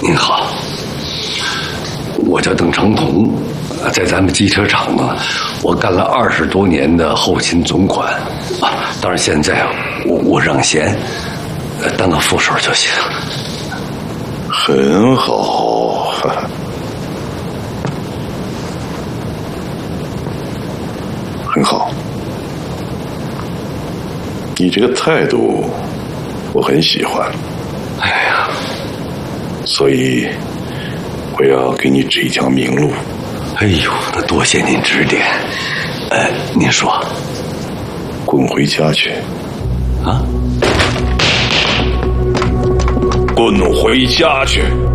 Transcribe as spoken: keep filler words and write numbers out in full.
您好，我叫邓长同，在咱们机车厂呢，我干了二十多年的后勤总管啊。当然现在我我让贤，当个副手就行。 很好，很好。你这个态度，我很喜欢。 哎呀， 所以我要给你指一条明路。 哎呦，那多谢您指点。呃，您说， 滚回家去。 啊？ 滚回家去。